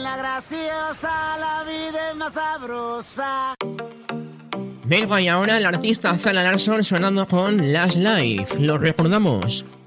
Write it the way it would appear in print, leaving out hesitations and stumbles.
la graciosa, la vida es más sabrosa. Venga, y ahora el artista Zara Larsson sonando con Last Life. Lo recordamos.